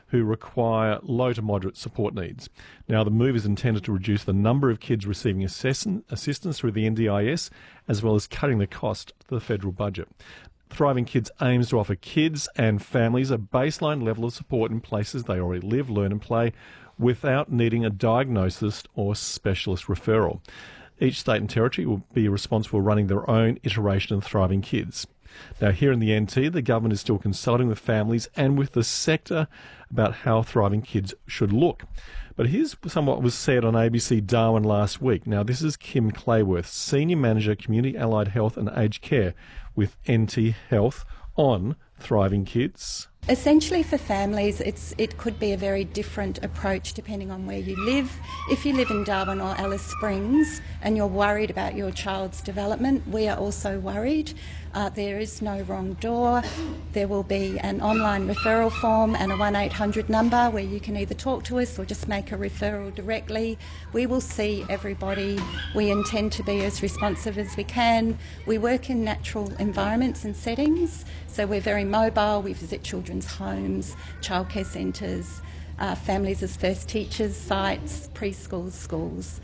who require low to moderate support needs. Now, the move is intended to reduce the number of kids receiving assistance through the NDIS, as well as cutting the cost to the federal budget. Thriving Kids aims to offer kids and families a baseline level of support in places they already live, learn and play without needing a diagnosis or specialist referral. Each state and territory will be responsible for running their own iteration of Thriving Kids. Now, here in the NT, the government is still consulting with families and with the sector about how Thriving Kids should look. But here's some what was said on ABC Darwin last week. Now, this is Kim Clayworth, Senior Manager, Community Allied Health and Aged Care with NT Health on Thriving Kids. Essentially for families, it could be a very different approach depending on where you live. If you live in Darwin or Alice Springs and you're worried about your child's development, we are also worried. There is no wrong door. There will be an online referral form and a 1-800 number where you can either talk to us or just make a referral directly. We will see everybody. We intend to be as responsive as we can. We work in natural environments and settings, so we're very mobile. We visit children's homes, childcare centres, families as first teachers sites, preschools, schools.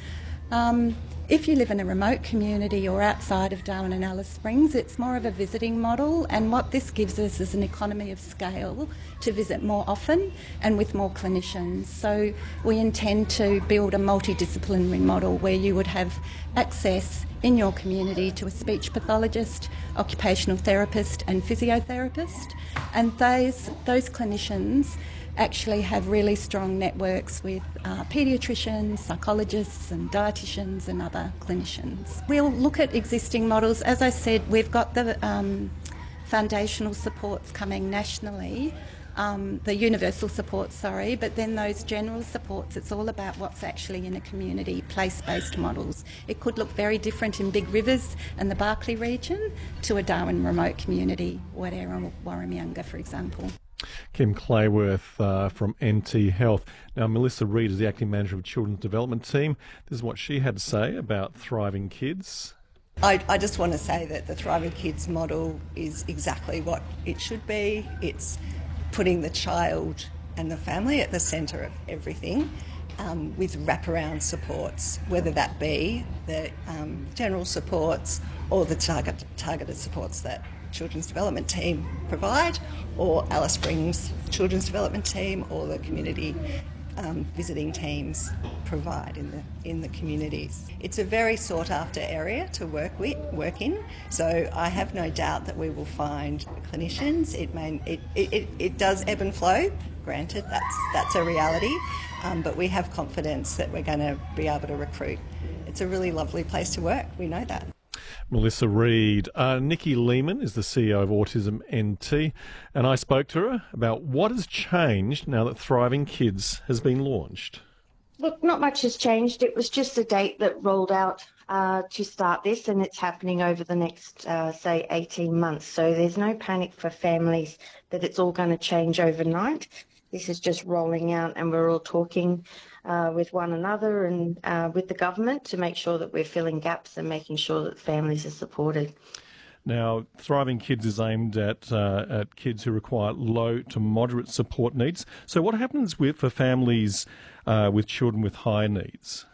If you live in a remote community or outside of Darwin and Alice Springs, it's more of a visiting model, and what this gives us is an economy of scale to visit more often and with more clinicians. So we intend to build a multidisciplinary model where you would have access in your community to a speech pathologist, occupational therapist and physiotherapist, and those clinicians actually have really strong networks with paediatricians, psychologists and dietitians and other clinicians. We'll look at existing models. As I said, we've got the foundational supports coming nationally, the universal supports, but then those general supports, it's all about what's actually in a community, place-based models. It could look very different in Big Rivers and the Barkly region to a Darwin remote community, Wadera or Warramyunga, for example. Kim Clayworth from NT Health. Now, Melissa Reid is the Acting Manager of Children's Development Team. This is what she had to say about Thriving Kids. I just want to say that the Thriving Kids model is exactly what it should be. It's putting the child and the family at the centre of everything, with wraparound supports, whether that be the general supports or the targeted supports that Children's Development Team provide, or Alice Springs Children's Development Team, or the community visiting teams provide in the communities. It's a very sought after area to work in, so I have no doubt that we will find clinicians. It does ebb and flow, granted, that's a reality, but we have confidence that we're going to be able to recruit. It's a really lovely place to work, we know that. Melissa Reid. Nikki Lehman is the CEO of Autism NT, and I spoke to her about what has changed now that Thriving Kids has been launched. Look, not much has changed. It was just a date that rolled out to start this, and it's happening over the next, say, 18 months. So there's no panic for families that it's all going to change overnight. This is just rolling out, and we're all talking with one another and with the government to make sure that we're filling gaps and making sure that families are supported. Now, Thriving Kids is aimed at kids who require low to moderate support needs. So what happens for families with children with high needs?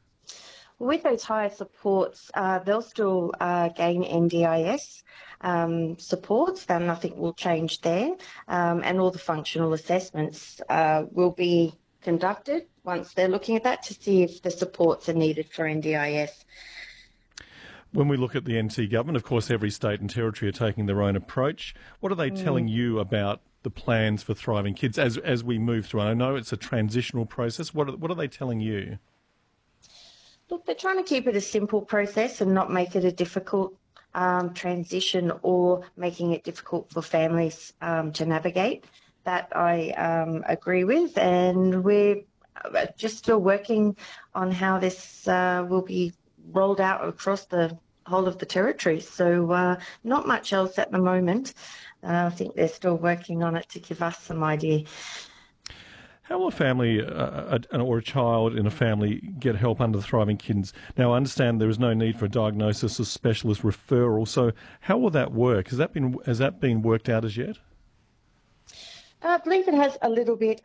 With those higher supports, they'll still gain NDIS supports, then nothing will change there, and all the functional assessments will be conducted once they're looking at that to see if the supports are needed for NDIS. When we look at the NT government, of course, every state and territory are taking their own approach. What are they telling you about the plans for Thriving Kids as we move through? I know it's a transitional process. What are they telling you? Look, they're trying to keep it a simple process and not make it a difficult transition or making it difficult for families to navigate. That I agree with, and we're just still working on how this will be rolled out across the whole of the territory. So not much else at the moment. I think they're still working on it to give us some idea. How will a family or a child in a family get help under Thriving Kids? Now, I understand there is no need for a diagnosis or specialist referral. So how will that work? Has that been worked out as yet? I believe it has a little bit.